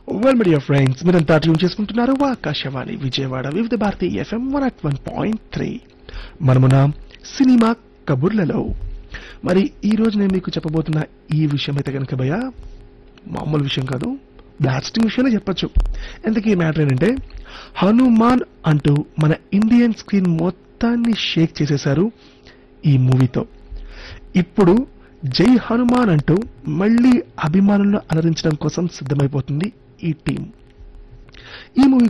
Well my dear friends, మీరంతా tune చేసుకుంటున్నారు ఆకాశవాణి విజయవాడ వివిధ భారతి ఎఫ్ఎం 101.3. మనమున సినిమా కబుర్లలో. మరి ఈ రోజు నేను మీకు చెప్పబోతున్న ఈ విషయం అయితే కనుక భయ మామూలు విషయం కాదు, బ్లాస్టింగ్ విషయమే చెప్పొచ్చు. ఎందుకు ఈ మ్యాటర్ ఏంటంటే, హనుమాన్ అంటూ మన ఇండియన్ స్క్రీన్ మొత్తాన్ని షేక్ చేసేశారు ఈ మూవీతో. ఇప్పుడు జై హనుమాన్ అంటూ మళ్ళీ అభిమానులను అలరించడం కోసం సిద్ధమైపోతుంది ఈ టీం. ఈ మూవీ